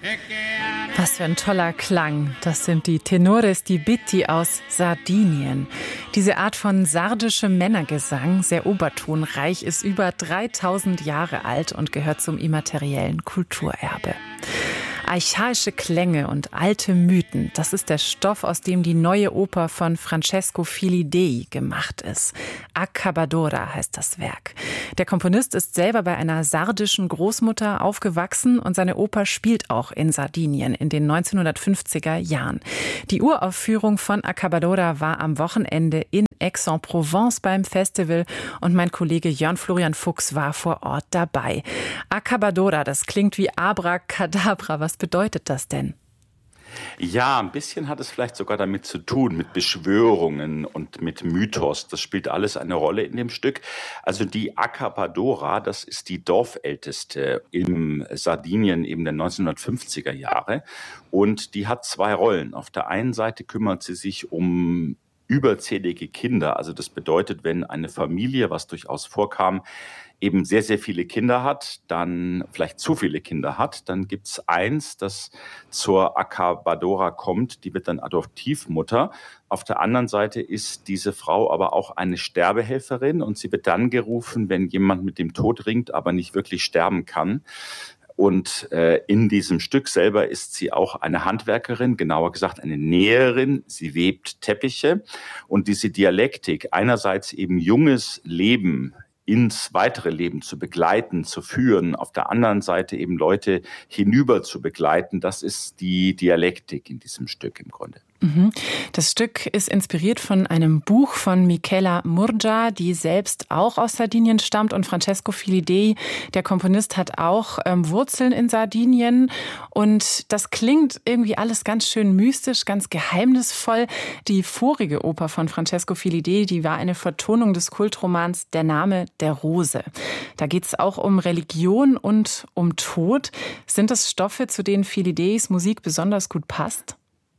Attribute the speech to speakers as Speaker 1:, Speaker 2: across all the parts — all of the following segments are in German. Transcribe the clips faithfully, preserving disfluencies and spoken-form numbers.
Speaker 1: Was für ein toller Klang. Das sind die Tenores di Bitti aus Sardinien. Diese Art von sardischem Männergesang, sehr obertonreich, ist über dreitausend Jahre alt und gehört zum immateriellen Kulturerbe. Archaische Klänge und alte Mythen, das ist der Stoff, aus dem die neue Oper von Francesco Fili Dei gemacht ist. Accabadora heißt das Werk. Der Komponist ist selber bei einer sardischen Großmutter aufgewachsen und seine Oper spielt auch in Sardinien in den neunzehnhundertfünfziger Jahren. Die Uraufführung von Accabadora war am Wochenende in Aix-en-Provence beim Festival und mein Kollege Jörn Florian Fuchs war vor Ort dabei. Accabadora, das klingt wie Abracadabra. Was bedeutet das denn?
Speaker 2: Ja, ein bisschen hat es vielleicht sogar damit zu tun, mit Beschwörungen und mit Mythos. Das spielt alles eine Rolle in dem Stück. Also die Accabadora, das ist die Dorfälteste im Sardinien eben der neunzehnhundertfünfziger Jahre. Und die hat zwei Rollen. Auf der einen Seite kümmert sie sich um überzählige Kinder. Also das bedeutet, wenn eine Familie, was durchaus vorkam, eben sehr, sehr viele Kinder hat, dann vielleicht zu viele Kinder hat, dann gibt's eins, das zur Accabadora kommt, die wird dann Adoptivmutter. Auf der anderen Seite ist diese Frau aber auch eine Sterbehelferin und sie wird dann gerufen, wenn jemand mit dem Tod ringt, aber nicht wirklich sterben kann. Und äh, in diesem Stück selber ist sie auch eine Handwerkerin, genauer gesagt eine Näherin. Sie webt Teppiche und diese Dialektik, einerseits eben junges Leben ins weitere Leben zu begleiten, zu führen, auf der anderen Seite eben Leute hinüber zu begleiten, das ist die Dialektik in diesem Stück im Grunde.
Speaker 1: Das Stück ist inspiriert von einem Buch von Michela Murgia, die selbst auch aus Sardinien stammt. Und Francesco Fili Dei, der Komponist, hat auch ähm, Wurzeln in Sardinien. Und das klingt irgendwie alles ganz schön mystisch, ganz geheimnisvoll. Die vorige Oper von Francesco Fili Dei, die war eine Vertonung des Kultromans Der Name der Rose. Da geht es auch um Religion und um Tod. Sind das Stoffe, zu denen Fili Deis Musik besonders gut passt?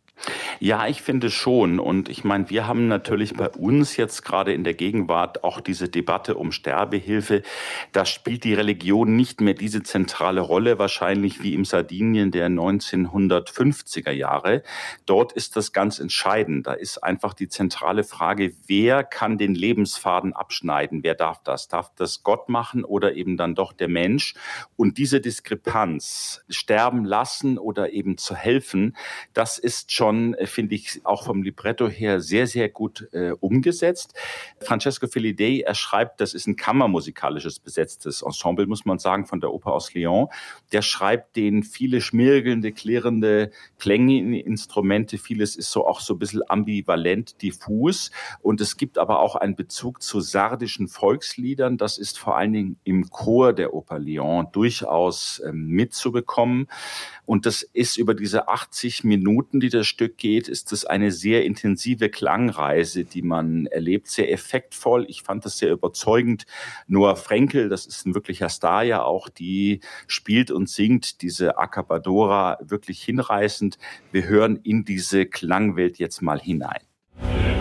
Speaker 2: Ja, ich finde schon. Und ich meine, wir haben natürlich bei uns jetzt gerade in der Gegenwart auch diese Debatte um Sterbehilfe. Da spielt die Religion nicht mehr diese zentrale Rolle, wahrscheinlich wie im Sardinien der neunzehnhundertfünfziger Jahre. Dort ist das ganz entscheidend. Da ist einfach die zentrale Frage, wer kann den Lebensfaden abschneiden? Wer darf das? Darf das Gott machen oder eben dann doch der Mensch? Und diese Diskrepanz, sterben lassen oder eben zu helfen, das ist schon finde ich, auch vom Libretto her sehr, sehr gut äh, umgesetzt. Francesco Fili Dei, er schreibt, das ist ein kammermusikalisches besetztes Ensemble, muss man sagen, von der Oper aus Lyon. Der schreibt denen viele schmirgelnde, klirrende Klänge in die Instrumente. Vieles ist so auch so ein bisschen ambivalent, diffus. Und es gibt aber auch einen Bezug zu sardischen Volksliedern. Das ist vor allen Dingen im Chor der Oper Lyon durchaus ähm, mitzubekommen. Und das ist über diese achtzig Minuten, die das Stück geht, ist es eine sehr intensive Klangreise, die man erlebt, sehr effektvoll. Ich fand das sehr überzeugend. Noah Frenkel, das ist ein wirklicher Star ja auch, die spielt und singt diese Accabadora wirklich hinreißend. Wir hören in diese Klangwelt jetzt mal hinein.